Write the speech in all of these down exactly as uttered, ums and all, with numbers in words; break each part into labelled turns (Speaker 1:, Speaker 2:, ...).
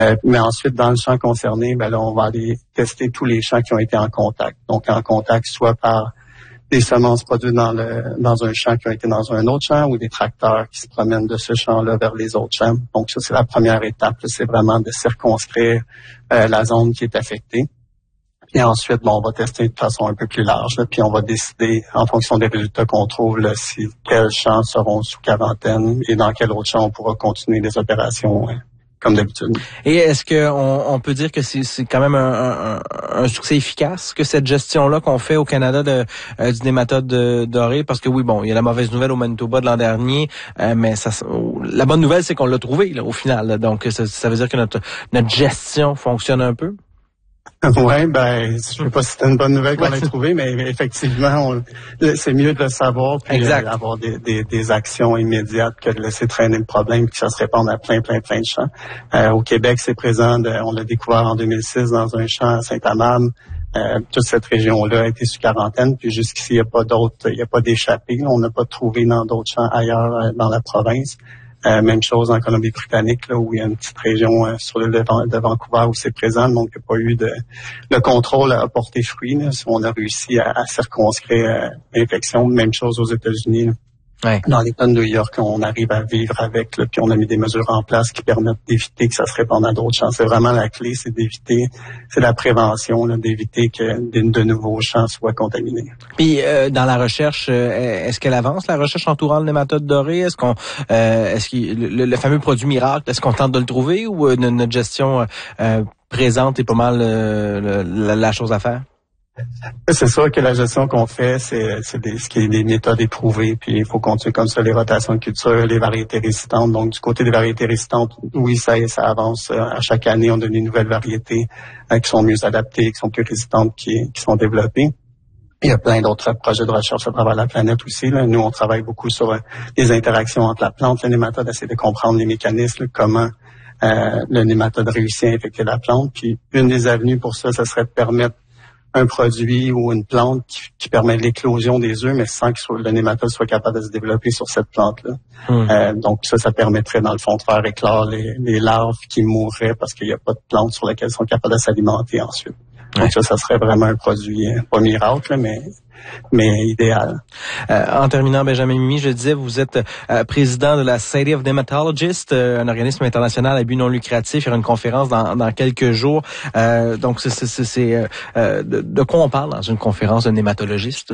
Speaker 1: Euh, mais ensuite, dans le champ concerné, ben là, on va aller tester tous les champs qui ont été en contact. Donc, en contact soit par des semences produites dans le dans un champ qui ont été dans un autre champ ou des tracteurs qui se promènent de ce champ-là vers les autres champs. Donc, ça, c'est la première étape. Là, c'est vraiment de circonscrire euh, la zone qui est affectée. Et ensuite, bon, on va tester de façon un peu plus large, là, puis on va décider, en fonction des résultats qu'on trouve, là, si quels champs seront sous quarantaine et dans quel autre champ on pourra continuer les opérations hein, comme d'habitude.
Speaker 2: Et est-ce qu'on on peut dire que c'est, c'est quand même un, un, un succès efficace, que cette gestion-là qu'on fait au Canada de, euh, du nématode doré? Parce que oui, bon, il y a la mauvaise nouvelle au Manitoba de l'an dernier, euh, mais ça, la bonne nouvelle, c'est qu'on l'a trouvé là, au final. Là, donc, ça, ça veut dire que notre, notre gestion fonctionne un peu?
Speaker 1: Oui, ben, je sais pas si c'est une bonne nouvelle qu'on ouais. l'ait trouvé, mais effectivement, on, c'est mieux de le savoir puis
Speaker 2: exact.
Speaker 1: Euh, avoir des, des, des actions immédiates que de laisser traîner le problème puis que ça se répande à plein, plein, plein de champs. Euh, au Québec, c'est présent, de, on l'a découvert en deux mille six dans un champ à Saint-Amand. Euh, toute cette région-là a été sous quarantaine, puis jusqu'ici, il n'y a pas d'autres, il n'y a pas d'échappée. On n'a pas trouvé dans d'autres champs ailleurs euh, dans la province. Euh, même chose en Colombie-Britannique, là, où il y a une petite région euh, sur l'île de, Van- de Vancouver où c'est présent, donc il n'y a pas eu de... Le contrôle a porté fruit, là, on a réussi à, à circonscrire euh, l'infection. Même chose aux États-Unis, là.
Speaker 2: Ouais.
Speaker 1: Dans l'État de New York, on arrive à vivre avec, là, puis on a mis des mesures en place qui permettent d'éviter que ça se répande à d'autres champs. C'est vraiment la clé, c'est d'éviter, c'est la prévention, là, d'éviter que de, de nouveaux champs soient contaminés.
Speaker 2: Puis euh, dans la recherche, euh, est-ce qu'elle avance, la recherche entourant le nématode doré? Est-ce qu'on, euh, est-ce qu'il le, le fameux produit miracle, est-ce qu'on tente de le trouver ou euh, notre gestion euh, présente est pas mal euh, le, la, la chose à faire?
Speaker 1: C'est sûr que la gestion qu'on fait, c'est, c'est des, ce qui est des méthodes éprouvées, puis il faut continuer comme ça les rotations de culture, les variétés résistantes. Donc, du côté des variétés résistantes, oui, ça, ça avance. À chaque année, on donne des nouvelles variétés euh, qui sont mieux adaptées, qui sont plus résistantes, qui, qui sont développées. Il y a plein d'autres projets de recherche à travers la planète aussi. Là. Nous, on travaille beaucoup sur euh, les interactions entre la plante et le nématode, essayer de comprendre les mécanismes, comment euh, le nématode réussit à infecter la plante. Puis, une des avenues pour ça, ça serait de permettre un produit ou une plante qui, qui permet l'éclosion des œufs, mais sans que le nématode soit capable de se développer sur cette plante-là. Mmh. Euh, donc ça, ça permettrait dans le fond de faire éclore les, les larves qui mourraient parce qu'il n'y a pas de plante sur laquelle ils sont capables de s'alimenter ensuite. Donc ouais. ça, ça serait vraiment un produit, pas miracle, mais mais idéal.
Speaker 2: Euh, en terminant, Benjamin Mimi, je disais, vous êtes euh, président de la Society of Nematologists, euh, un organisme international à but non lucratif. Il y aura une conférence dans, dans quelques jours. Euh, donc, c'est, c'est, c'est, c'est euh, de, de quoi on parle dans une conférence de nématologistes?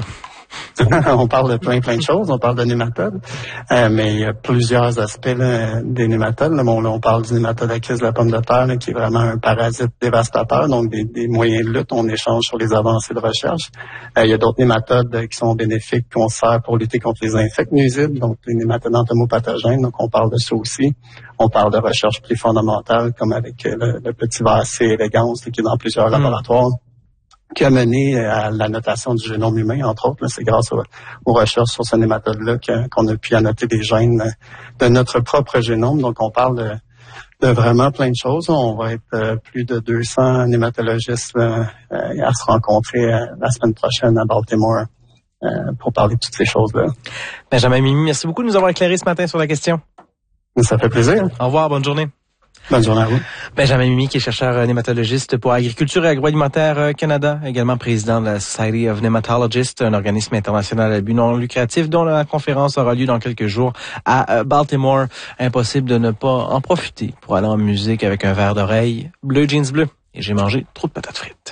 Speaker 1: On parle de plein, plein de choses. On parle de nématodes, euh, mais il y a plusieurs aspects là, des nématodes. Là, bon, là, on parle du nématode à crise de la pomme de terre, là, qui est vraiment un parasite dévastateur, donc des, des moyens de lutte. On échange sur les avancées de recherche. Euh, il y a d'autres nématodes euh, qui sont bénéfiques qu'on sert pour lutter contre les insectes nuisibles, donc les nématodes entomopathogènes. Donc, on parle de ça aussi. On parle de recherche plus fondamentale, comme avec euh, le, le petit ver C. élégance, là, qui est dans plusieurs mmh. laboratoires, qui a mené à la notation du génome humain, entre autres. Là, c'est grâce aux, aux recherches sur ce nématode-là que, qu'on a pu annoter des gènes de notre propre génome. Donc, on parle de, de vraiment plein de choses. On va être euh, plus de deux cents nématologistes euh, à se rencontrer euh, la semaine prochaine à Baltimore euh, pour parler de toutes ces choses-là.
Speaker 2: Benjamin Mimi, merci beaucoup de nous avoir éclairé ce matin sur la question.
Speaker 1: Ça fait plaisir.
Speaker 2: Au revoir, bonne journée.
Speaker 1: Bonne journée à vous.
Speaker 2: Benjamin Mimi, qui est chercheur nématologiste pour Agriculture et Agroalimentaire Canada, également président de la Society of Nematologists, un organisme international à but non lucratif dont la conférence aura lieu dans quelques jours à Baltimore. Impossible de ne pas en profiter pour aller en musique avec un verre d'oreille. Bleu Jeans Bleu. Et j'ai mangé trop de patates frites.